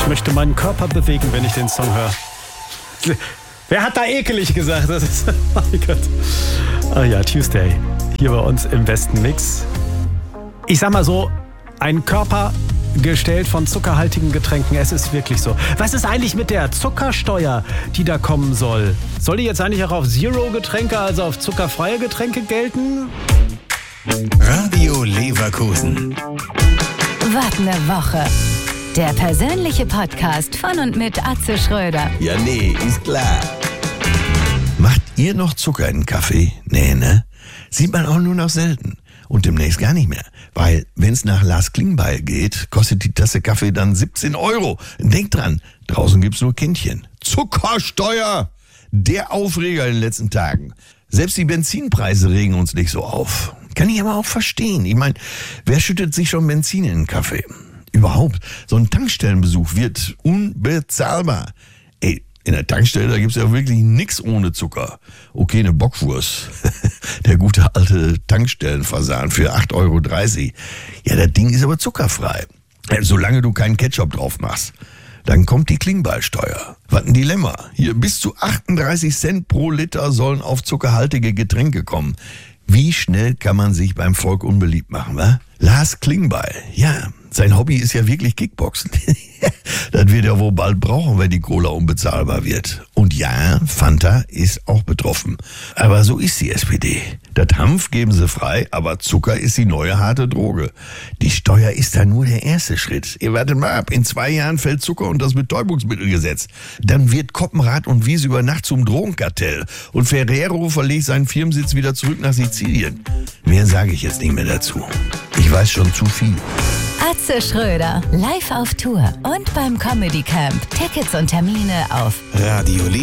möchte meinen Körper bewegen, wenn ich den Song höre. Wer hat da ekelig gesagt? Das ist, oh mein Gott. Ah ja, Tuesday. Hier bei uns im Westen Mix. Ich sag mal so, ein Körper gestellt von zuckerhaltigen Getränken. Es ist wirklich so. Was ist eigentlich mit der Zuckersteuer, die da kommen soll? Soll die jetzt eigentlich auch auf Zero-Getränke, also auf zuckerfreie Getränke gelten? Radio Leverkusen. Wart eine Woche. Der persönliche Podcast von und mit Atze Schröder. Ja, nee, ist klar. Macht ihr noch Zucker in den Kaffee? Nee, ne? Sieht man auch nur noch selten. Und demnächst gar nicht mehr. Weil, wenn's nach Lars Klingbeil geht, kostet die Tasse Kaffee dann 17 €. Denkt dran, draußen gibt's nur Kindchen. Zuckersteuer! Der Aufreger in den letzten Tagen. Selbst die Benzinpreise regen uns nicht so auf. Kann ich aber auch verstehen. Ich meine, wer schüttet sich schon Benzin in den Kaffee? Überhaupt, so ein Tankstellenbesuch wird unbezahlbar. Ey, in der Tankstelle, da gibt's ja wirklich nix ohne Zucker. Okay, eine Bockwurst. Der gute alte Tankstellenfasan für 8,30 €. Ja, das Ding ist aber zuckerfrei. Solange du keinen Ketchup drauf machst. Dann kommt die Klingbeilsteuer. Was ein Dilemma. Hier bis zu 38 Cent pro Liter sollen auf zuckerhaltige Getränke kommen. Wie schnell kann man sich beim Volk unbeliebt machen, wa? Lars Klingbeil, ja, sein Hobby ist ja wirklich Kickboxen. Das wird er wohl bald brauchen, wenn die Cola unbezahlbar wird. Und ja, Fanta ist auch betroffen. Aber so ist die SPD. Das Hanf geben sie frei, aber Zucker ist die neue harte Droge. Die Steuer ist da nur der erste Schritt. Ihr wartet mal ab, in 2 Jahren fällt Zucker und das Betäubungsmittelgesetz. Dann wird Koppenrad und Wiese über Nacht zum Drogenkartell. Und Ferrero verlegt seinen Firmensitz wieder zurück nach Sizilien. Mehr sage ich jetzt nicht mehr dazu. Ich weiß schon zu viel. Atze Schröder, live auf Tour und beim Comedy Camp. Tickets und Termine auf Radio